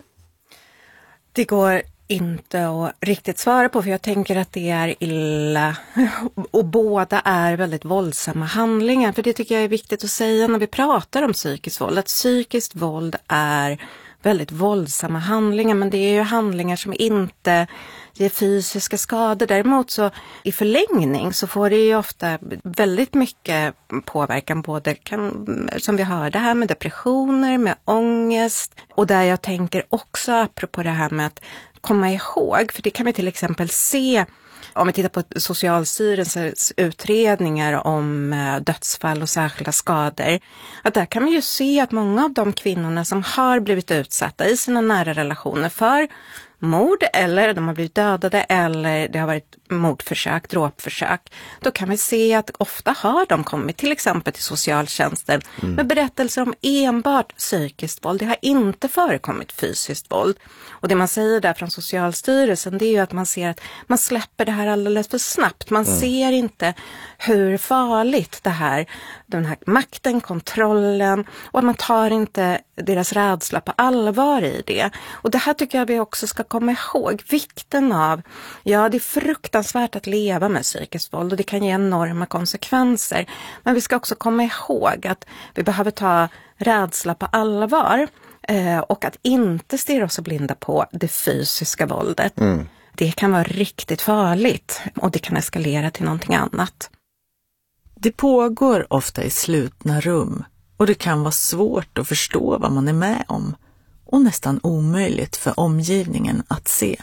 Det går inte att riktigt svara på, för jag tänker att det är illa och båda är väldigt våldsamma handlingar. För det tycker jag är viktigt att säga när vi pratar om psykiskt våld. Att psykiskt våld är väldigt våldsamma handlingar, men det är ju handlingar som inte ger fysiska skador. Däremot så i förlängning så får det ju ofta väldigt mycket påverkan, både som vi hörde här, med depressioner, med ångest, och där jag tänker också apropå det här med att komma ihåg, för det kan vi till exempel se om vi tittar på Socialstyrelsens utredningar om dödsfall och särskilda skador, att där kan vi ju se att många av de kvinnorna som har blivit utsatta i sina nära relationer för mord, eller de har blivit dödade, eller det har varit mordförsök, dråpförsök, då kan vi se att ofta har de kommit till exempel till socialtjänsten med berättelser om enbart psykiskt våld. Det har inte förekommit fysiskt våld. Och det man säger där från Socialstyrelsen, det är ju att man ser att man släpper det här alldeles för snabbt. Man ser inte hur farligt det här, den här makten, kontrollen, och att man tar inte deras rädsla på allvar i det. Och det här tycker jag vi också ska komma ihåg. Vikten av, ja, det är fruktansvärt att leva med psykiskt våld och det kan ge enorma konsekvenser. Men vi ska också komma ihåg att vi behöver ta rädsla på allvar och att inte stirra oss blinda på det fysiska våldet. Det kan vara riktigt farligt och det kan eskalera till någonting annat. Det pågår ofta i slutna rum och det kan vara svårt att förstå vad man är med om och nästan omöjligt för omgivningen att se.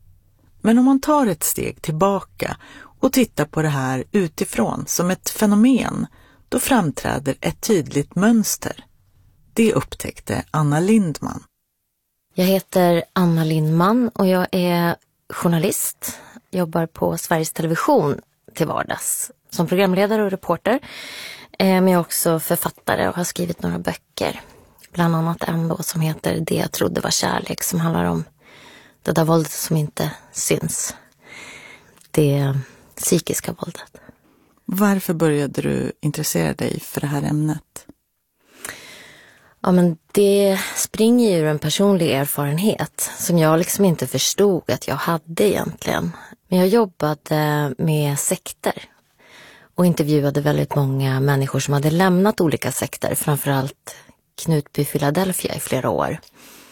Men om man tar ett steg tillbaka och tittar på det här utifrån som ett fenomen, då framträder ett tydligt mönster. Det upptäckte Anna Lindman. Jag heter Anna Lindman och jag är journalist. Jobbar på Sveriges Television till vardags som programledare och reporter. Men jag är också författare och har skrivit några böcker. Bland annat en då som heter Det jag trodde var kärlek, som handlar om det där våldet som inte syns. Det psykiska våldet. Varför började du intressera dig för det här ämnet? Ja, men det springer ju en personlig erfarenhet som jag liksom inte förstod att jag hade egentligen. Men jag jobbade med sekter och intervjuade väldigt många människor som hade lämnat olika sekter, framförallt Knutby, Philadelphia i flera år.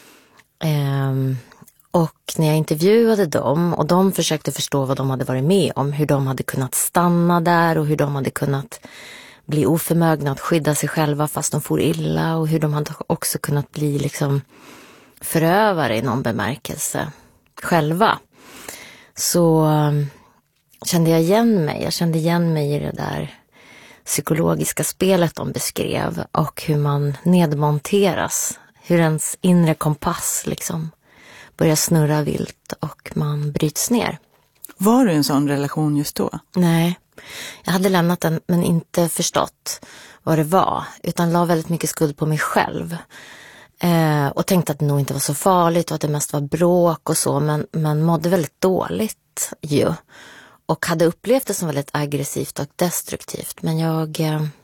Och när jag intervjuade dem och de försökte förstå vad de hade varit med om, hur de hade kunnat stanna där och hur de hade kunnat bli oförmögna att skydda sig själva fast de får illa, och hur de hade också kunnat bli liksom förövare i någon bemärkelse själva, så kände jag igen mig. Jag kände igen mig i det där psykologiska spelet de beskrev och hur man nedmonteras, hur ens inre kompass liksom börjar snurra vilt och man bryts ner. Var du i en sån relation just då? Nej, jag hade lämnat den men inte förstått vad det var, utan la väldigt mycket skuld på mig själv. Och tänkte att det nog inte var så farligt och att det mest var bråk och så, men mådde väldigt dåligt ju. Och hade upplevt det som väldigt aggressivt och destruktivt. Men jag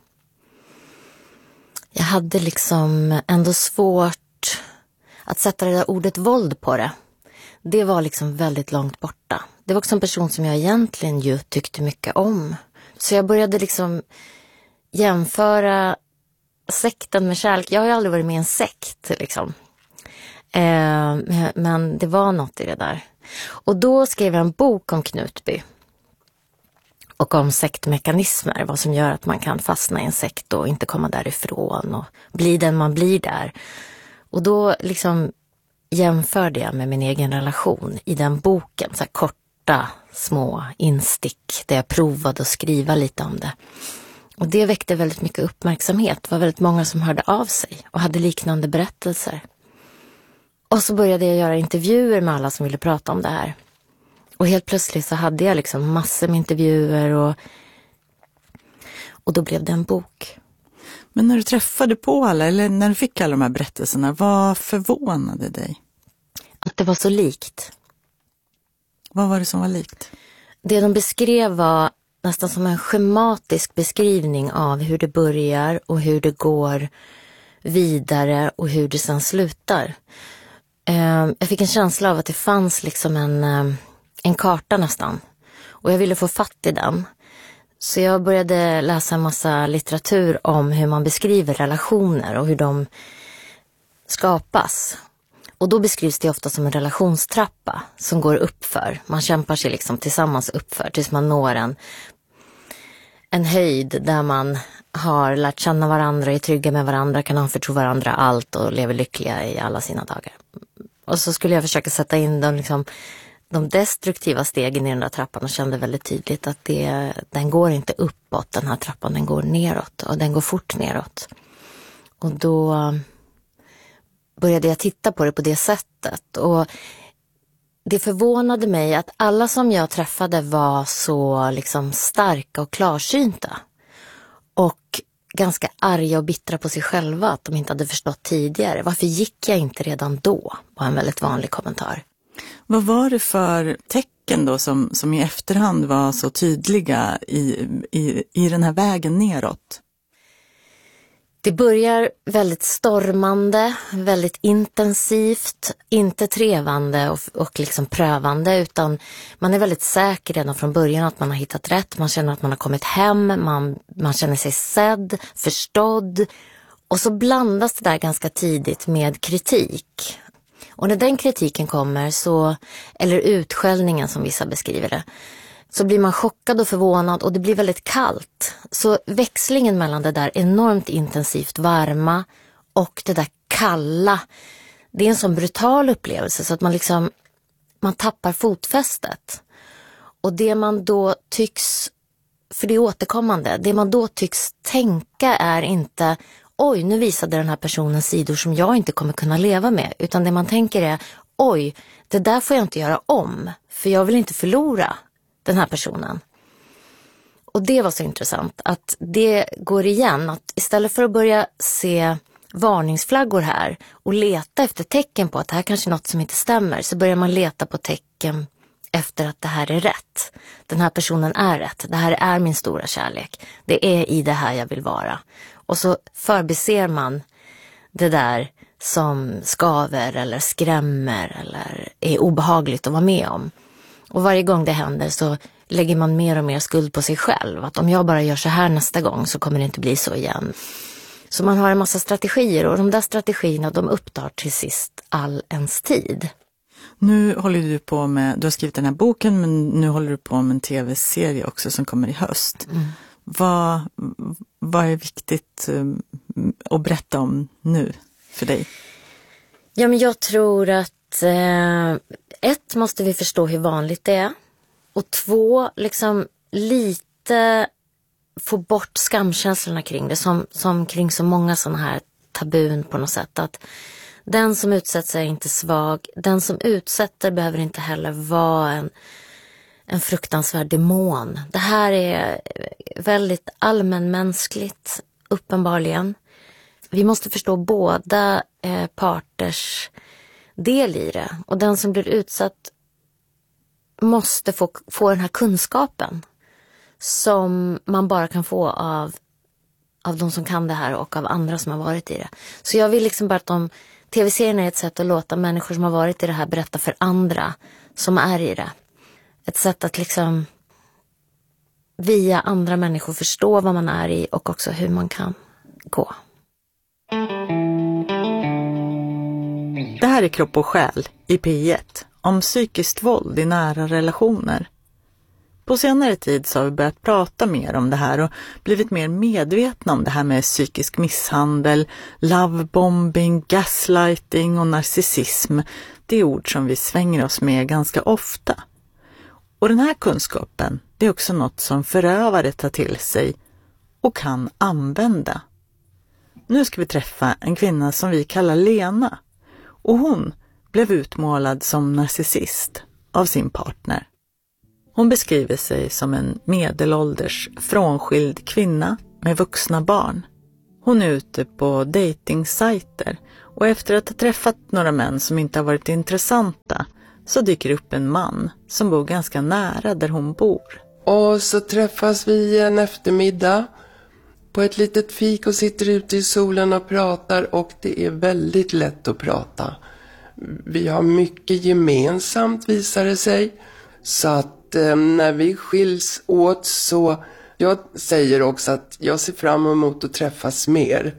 hade liksom ändå svårt att sätta det där ordet våld på det. Det var liksom väldigt långt borta. Det var också en person som jag egentligen ju tyckte mycket om. Så jag började liksom jämföra sekten med kärlek. Jag har ju aldrig varit med i en sekt liksom. Men det var något i det där. Och då skrev jag en bok om Knutby. Och om sektmekanismer, vad som gör att man kan fastna i en sekt och inte komma därifrån och bli den man blir där. Och då liksom jämförde jag med min egen relation i den boken, så här korta små instick där jag provade att skriva lite om det. Och det väckte väldigt mycket uppmärksamhet. Det var väldigt många som hörde av sig och hade liknande berättelser. Och så började jag göra intervjuer med alla som ville prata om det här. Och helt plötsligt så hade jag liksom massor med intervjuer och då blev det en bok. Men när du träffade på alla, eller när du fick alla de här berättelserna, vad förvånade dig? Att det var så likt. Vad var det som var likt? Det de beskrev var nästan som en schematisk beskrivning av hur det börjar och hur det går vidare och hur det sedan slutar. Jag fick en känsla av att det fanns liksom en karta nästan. Och jag ville få fatt i den. Så jag började läsa en massa litteratur om hur man beskriver relationer och hur de skapas. Och då beskrivs det ofta som en relationstrappa som går uppför. Man kämpar sig liksom tillsammans uppför tills man når en höjd där man har lärt känna varandra, är trygga med varandra, kan anförtro varandra allt och lever lyckliga i alla sina dagar. Och så skulle jag försöka sätta in de destruktiva stegen i den där trappan och kände väldigt tydligt att den går inte uppåt, den här trappan, den går neråt och den går fort neråt. Och då började jag titta på det på det sättet och det förvånade mig att alla som jag träffade var så liksom starka och klarsynta och ganska arga och bittra på sig själva att de inte hade förstått tidigare. Varför gick jag inte redan då? Var en väldigt vanlig kommentar. Vad var det för tecken då som i efterhand var så tydliga i den här vägen neråt? Det börjar väldigt stormande, väldigt intensivt, inte trevande och liksom prövande, utan man är väldigt säker redan från början att man har hittat rätt. Man känner att man har kommit hem, man känner sig sedd, förstådd. Och så blandas det där ganska tidigt med kritik. Och när den kritiken kommer eller utskällningen som vissa beskriver det, så blir man chockad och förvånad och det blir väldigt kallt. Så växlingen mellan det där enormt intensivt varma och det där kalla, det är en sån brutal upplevelse så att man tappar fotfästet. Och det man då tycks, för det är återkommande, det man då tycks tänka är inte oj, nu visade den här personen sidor som jag inte kommer kunna leva med. Utan det man tänker är, oj, det där får jag inte göra om. För jag vill inte förlora den här personen. Och det var så intressant att det går igen. Att istället för att börja se varningsflaggor här och leta efter tecken på att det här kanske är något som inte stämmer, så börjar man leta på tecken efter att det här är rätt. Den här personen är rätt. Det här är min stora kärlek. Det är i det här jag vill vara. Och så förbiser man det där som skaver eller skrämmer eller är obehagligt att vara med om. Och varje gång det händer så lägger man mer och mer skuld på sig själv. Att om jag bara gör så här nästa gång så kommer det inte bli så igen. Så man har en massa strategier och de där strategierna de upptar till sist all ens tid. Nu håller du på med, du har skrivit den här boken men nu håller du på med en tv-serie också som kommer i höst. Mm. Vad är viktigt att berätta om nu för dig? Ja, men jag tror att ett, måste vi förstå hur vanligt det är. Och två, liksom lite få bort skamkänslorna kring det. Som kring så många sådana här tabun på något sätt. Att den som utsätter är inte svag. Den som utsätter behöver inte heller vara en fruktansvärd demon. Det här är väldigt allmänmänskligt, uppenbarligen. Vi måste förstå båda parters del i det. Och den som blir utsatt måste få den här kunskapen som man bara kan få av de som kan det här och av andra som har varit i det. Så jag vill liksom bara att tv-serien är ett sätt att låta människor som har varit i det här berätta för andra som är i det. Ett sätt att liksom via andra människor förstå vad man är i och också hur man kan gå. Det här är Kropp och själ i P1 om psykiskt våld i nära relationer. På senare tid så har vi börjat prata mer om det här och blivit mer medvetna om det här med psykisk misshandel, lovebombing, gaslighting och narcissism. Det är ord som vi svänger oss med ganska ofta. Och den här kunskapen, det är också något som förövare tar till sig och kan använda. Nu ska vi träffa en kvinna som vi kallar Lena, och hon blev utmålad som narcissist av sin partner. Hon beskriver sig som en medelålders frånskild kvinna med vuxna barn. Hon är ute på datingsajter och efter att ha träffat några män som inte har varit intressanta så dyker upp en man som bor ganska nära där hon bor. Och så träffas vi en eftermiddag på ett litet fik och sitter ute i solen och pratar, och det är väldigt lätt att prata. Vi har mycket gemensamt, visar det sig. Så att när vi skiljs åt så jag säger också att jag ser fram emot att träffas mer.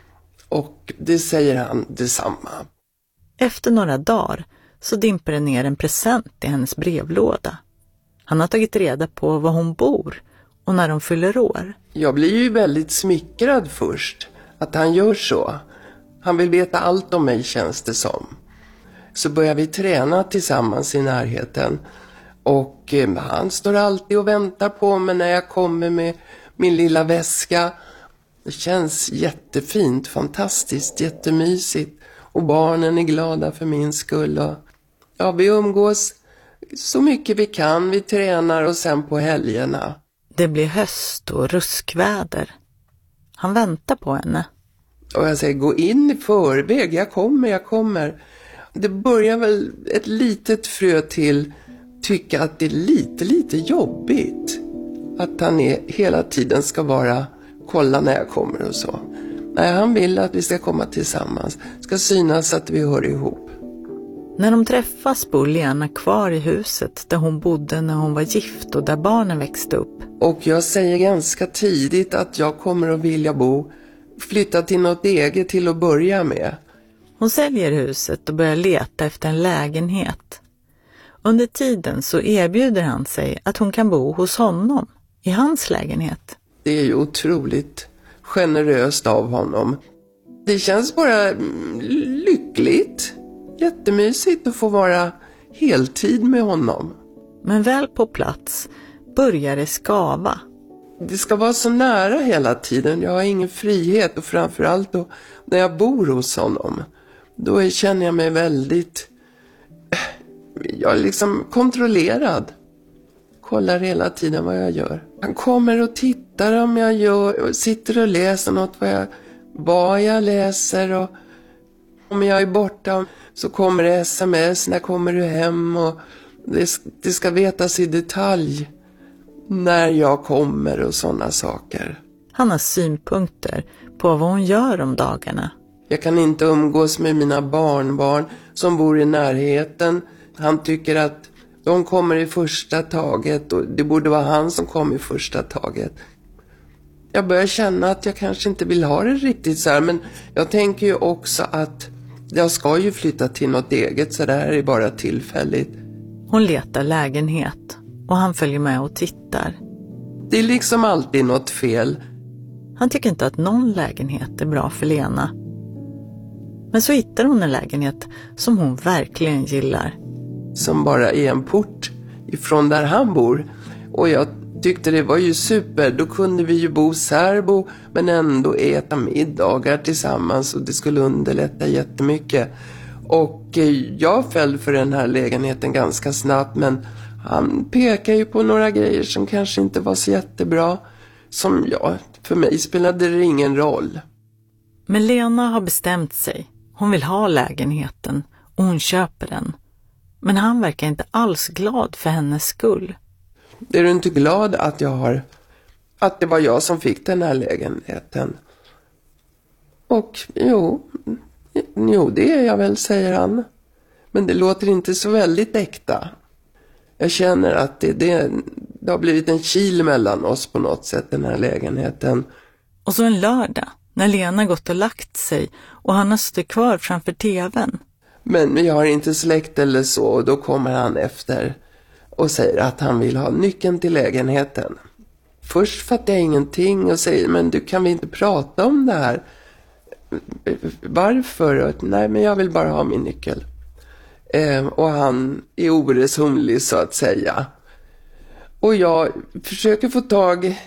Och det säger han detsamma. Efter några dagar så dimper det ner en present i hennes brevlåda. Han har tagit reda på var hon bor och när de fyller år. Jag blir ju väldigt smickrad först att han gör så. Han vill veta allt om mig, känns det som. Så börjar vi träna tillsammans i närheten. Och han står alltid och väntar på mig när jag kommer med min lilla väska. Det känns jättefint, fantastiskt, jättemysigt. Och barnen är glada för min skull. Och ja, vi umgås så mycket vi kan. Vi tränar och sen på helgerna. Det blir höst och ruskväder. Han väntar på henne. Och jag säger, gå in i förväg. Jag kommer. Det börjar väl ett litet frö till tycka att det är lite jobbigt. Att han hela tiden ska vara kolla när jag kommer och så. Nej, han vill att vi ska komma tillsammans. Ska synas att vi hör ihop. När de träffas bor Lena kvar i huset där hon bodde när hon var gift och där barnen växte upp. Och jag säger ganska tidigt att jag kommer att vilja flytta till något eget till att börja med. Hon säljer huset och börjar leta efter en lägenhet. Under tiden så erbjuder han sig att hon kan bo hos honom i hans lägenhet. Det är ju otroligt generöst av honom. Det känns bara lyckligt. Jättemysigt att få vara heltid med honom. Men väl på plats börjar det skava. Det ska vara så nära hela tiden. Jag har ingen frihet, och framförallt då när jag bor hos honom. Då känner jag mig väldigt... Jag är liksom kontrollerad. Kollar hela tiden vad jag gör. Han kommer och tittar om jag sitter och läser något, vad jag läser, och om jag är borta så kommer det sms, när kommer du hem, och det ska vetas i detalj när jag kommer och sådana saker. Han har synpunkter på vad hon gör om dagarna. Jag kan inte umgås med mina barnbarn som bor i närheten. Han tycker att de kommer i första taget och det borde vara han som kom i första taget. Jag börjar känna att jag kanske inte vill ha det riktigt så här, men jag tänker ju också att jag ska ju flytta till något eget, så det här är bara tillfälligt. Hon letar lägenhet och han följer med och tittar. Det är liksom alltid något fel. Han tycker inte att någon lägenhet är bra för Lena. Men så hittar hon en lägenhet som hon verkligen gillar. Som bara är en port ifrån där han bor. Och jag tyckte det var ju super. Då kunde vi ju bo särbo men ändå äta middagar tillsammans. Och det skulle underlätta jättemycket. Och jag föll för den här lägenheten ganska snabbt. Men han pekar ju på några grejer som kanske inte var så jättebra. Som för mig spelade det ingen roll. Men Lena har bestämt sig. Hon vill ha lägenheten och hon köper den. Men han verkar inte alls glad för hennes skull. Är du inte glad att det var jag som fick den här lägenheten? Och jo, det är jag väl, säger han. Men det låter inte så väldigt äkta. Jag känner att det har blivit en kil mellan oss på något sätt, den här lägenheten. Och så en lördag, när Lena gått och lagt sig och han har stått kvar framför tvn. Men jag har inte släkt eller så, och då kommer han efter och säger att han vill ha nyckeln till lägenheten. Först fattar jag ingenting och säger, men du, kan vi inte prata om det här? Varför? Nej, men jag vill bara ha min nyckel. Och han är oresonlig, så att säga. Och jag försöker få tag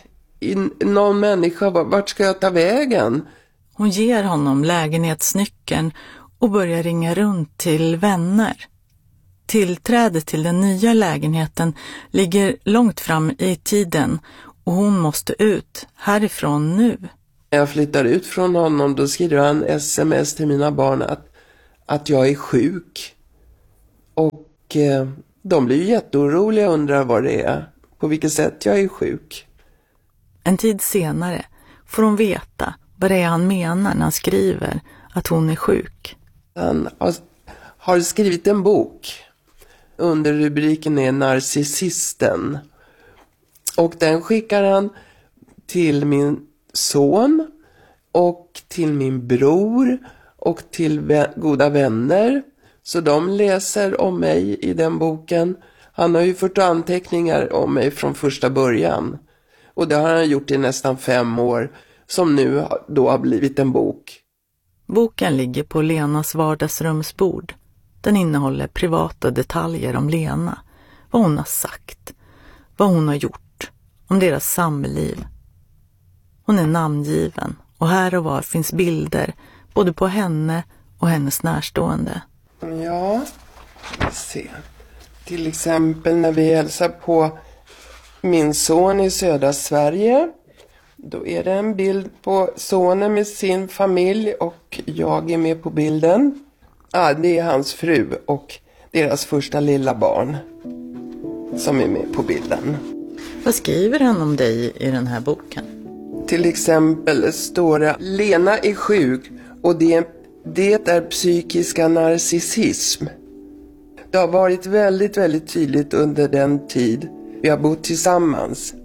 någon människa, vart ska jag ta vägen? Hon ger honom lägenhetsnyckeln och börjar ringa runt till vänner. Tillträdet till den nya lägenheten ligger långt fram i tiden och hon måste ut härifrån nu. När jag flyttar ut från honom då skriver han sms till mina barn att jag är sjuk. Och de blir jätteoroliga och undrar vad det är. På vilket sätt jag är sjuk. En tid senare får hon veta vad det är han menar när han skriver att hon är sjuk. Han har skrivit en bok. Under rubriken är Narcissisten. Och den skickar han till min son och till min bror och till goda vänner. Så de läser om mig i den boken. Han har ju fått anteckningar om mig från första början. Och det har han gjort i nästan 5 år. Som nu då har blivit en bok. Boken ligger på Lenas vardagsrumsbord. Den innehåller privata detaljer om Lena. Vad hon har sagt. Vad hon har gjort. Om deras samliv. Hon är namngiven. Och här och var finns bilder. Både på henne och hennes närstående. Ja, vi ser. Till exempel när vi hälsar på min son i södra Sverige. Då är det en bild på sonen med sin familj och jag är med på bilden. Det är hans fru och deras första lilla barn som är med på bilden. Vad skriver han om dig i den här boken? Till exempel står det: Lena är sjuk och det är psykiska narcissism. Det har varit väldigt, väldigt tydligt under den tid vi har bott tillsammans.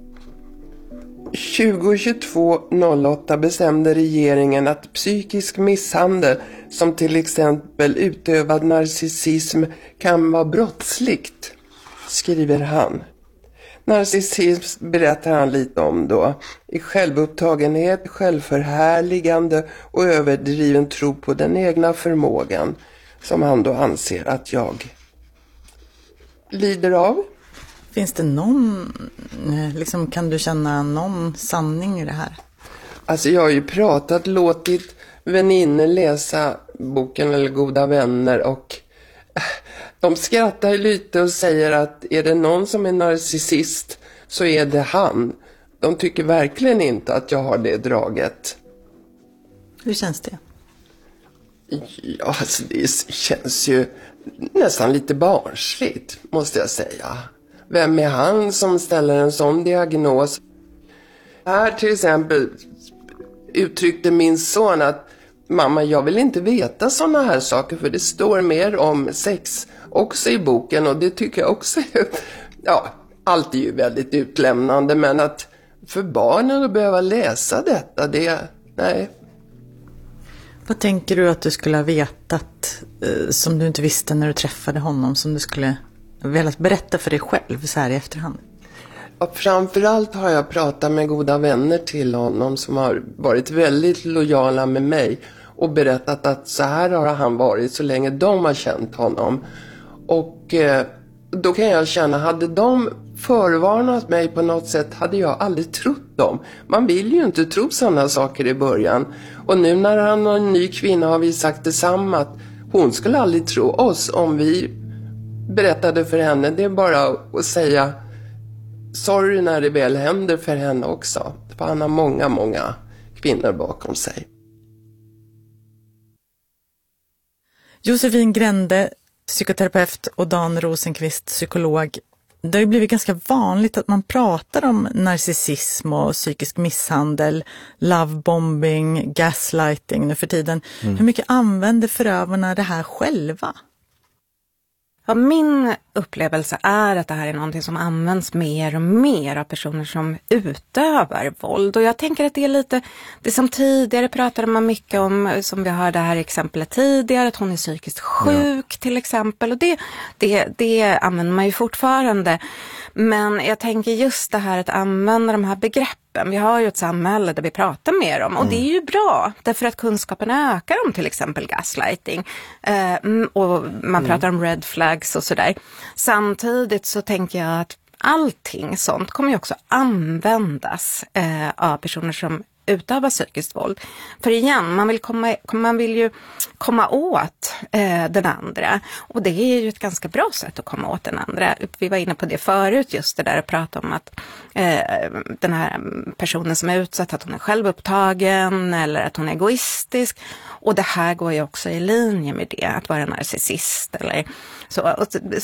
2022/08 bestämde regeringen att psykisk misshandel som till exempel utövad narcissism kan vara brottsligt, skriver han. Narcissism berättar han lite om då. I självupptagenhet, självförhärligande och överdriven tro på den egna förmågan som han då anser att jag lider av. Finns det någon, kan du känna någon sanning i det här? Alltså jag har ju låtit vänner läsa boken eller goda vänner och de skrattar lite och säger att är det någon som är narcissist så är det han. De tycker verkligen inte att jag har det draget. Hur känns det? Ja, alltså det känns ju nästan lite barnsligt, måste jag säga. Vem är han som ställer en sån diagnos? Här till exempel uttryckte min son att mamma, jag vill inte veta såna här saker för det står mer om sex också i boken och det tycker jag också allt är ju väldigt utlämnande men att för barnen att behöva läsa detta, nej. Vad tänker du att du skulle ha vetat som du inte visste när du träffade honom som du skulle velat berätta för dig själv så här i efterhand? Ja, framförallt har jag pratat med goda vänner till honom som har varit väldigt lojala med mig och berättat att så här har han varit så länge de har känt honom. Och då kan jag känna, hade de förvarnat mig på något sätt hade jag aldrig trott dem. Man vill ju inte tro sådana saker i början. Och nu när han har en ny kvinna har vi sagt detsamma att hon skulle aldrig tro oss om vi berättade för henne. Det är bara att säga sorry när det väl händer för henne också. För han har många, många kvinnor bakom sig. Josefin Grände, psykoterapeut och Dan Rosenqvist, psykolog. Det har ju blivit ganska vanligt att man pratar om narcissism och psykisk misshandel, lovebombing, gaslighting nu för tiden. Hur mycket använder förövarna det här själva? Ja, min upplevelse är att det här är någonting som används mer och mer av personer som utövar våld. Och jag tänker att det är lite, det som tidigare pratade man mycket om, som vi hörde här exemplet tidigare, att hon är psykiskt sjuk till exempel. Och det använder man ju fortfarande. Men jag tänker just det här att använda de här begreppen. Vi har ju ett samhälle där vi pratar mer om. Och det är ju bra. Därför att kunskapen ökar om till exempel gaslighting. Och man pratar om red flags och sådär. Samtidigt så tänker jag allting sånt kommer ju också användas av personer som utöva psykiskt våld. För igen, man vill ju komma åt den andra. Och det är ju ett ganska bra sätt att komma åt den andra. Vi var inne på det förut, just det där att prata om att den här personen som är utsatt, att hon är självupptagen eller att hon är egoistisk. Och det här går ju också i linje med det, att vara narcissist eller så. Och